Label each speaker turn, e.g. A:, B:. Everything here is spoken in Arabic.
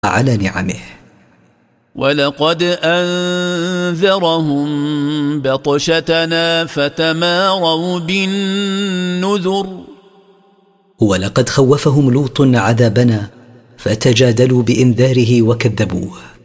A: على نعمه.
B: ولقد أنذرهم بطشتنا فتماروا بالنذر.
A: ولقد خوفهم لوط عذابنا فتجادلوا بإنذاره وكذبوه.